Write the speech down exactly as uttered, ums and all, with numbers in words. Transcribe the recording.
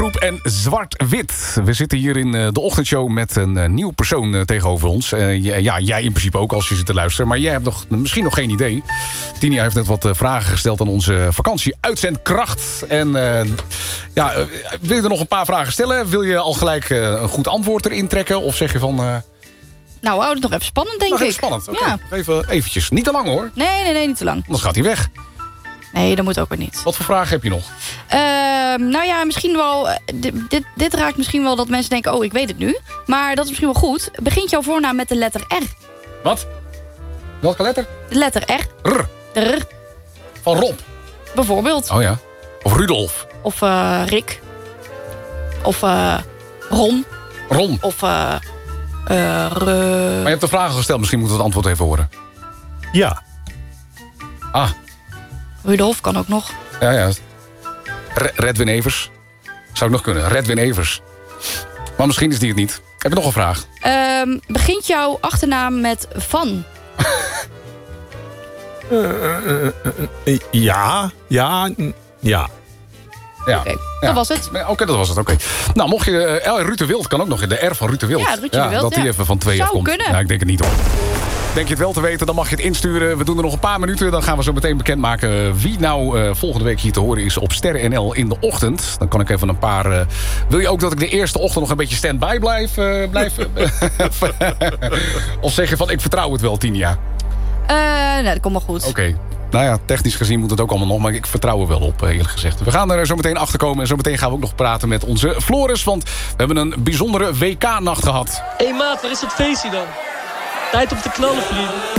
Proep en Zwart-Wit. We zitten hier in de ochtendshow met een uh, nieuw persoon uh, tegenover ons. Uh, ja, jij in principe ook als je zit te luisteren. Maar jij hebt nog, misschien nog geen idee. Tinia heeft net wat uh, vragen gesteld aan onze vakantie-uitzendkracht. En uh, ja, uh, wil je er nog een paar vragen stellen? Wil je al gelijk uh, een goed antwoord erin trekken? Of zeg je van... Uh... Nou, houd het nog even spannend, denk nog ik. Even spannend, oké. Ja. Even eventjes. Niet te lang, hoor. Nee, nee, nee, niet te lang. Anders gaat hij weg. Nee, dat moet ook weer niet. Wat voor vragen heb je nog? Uh, nou ja, misschien wel... Dit, dit, dit raakt misschien wel dat mensen denken... oh, ik weet het nu. Maar dat is misschien wel goed. Begint jouw voornaam met de letter R? Wat? Welke letter? De letter R. R. De R. Van Rob. Bijvoorbeeld. Oh ja. Of Rudolf. Of uh, Rick. Of uh, Ron. Ron. Of... Uh, uh, R... Maar je hebt de vragen gesteld. Misschien moeten we het antwoord even horen. Ja. Ah. Rudolf kan ook nog. Ja, ja. Re- Redwin Evers. Zou ik nog kunnen. Redwin Evers. Maar misschien is die het niet. Heb je nog een vraag? Uh, begint jouw achternaam met Van? Uh, uh, uh, uh, ja. Ja. Ja. Ja. Oké, okay, ja. dat was het. Oké, okay, dat was het. Oké. Okay. Nou, mocht je... Uh, Ruud de Wild kan ook nog in de R van Ruud de Wild. Ja, Ruud de Wild, dat die ja. even van twee Zou afkomt. kunnen. Ja, ik denk het niet, hoor. Denk je het wel te weten, dan mag je het insturen. We doen er nog een paar minuten. Dan gaan we zo meteen bekendmaken wie nou uh, volgende week hier te horen is op Sterren N L in de ochtend. Dan kan ik even een paar... Uh, wil je ook dat ik de eerste ochtend nog een beetje stand-by blijf? Uh, blijf of zeg je van, ik vertrouw het wel, Tinia? Uh, nee, dat komt wel goed. Oké. Okay. Nou ja, technisch gezien moet het ook allemaal nog. Maar ik vertrouw er wel op, eerlijk gezegd. We gaan er zo meteen achter komen. En zo meteen gaan we ook nog praten met onze Floris. Want we hebben een bijzondere W K-nacht gehad. Hé hey maat, waar is dat feestje dan? Tijd om te knallen, vrienden.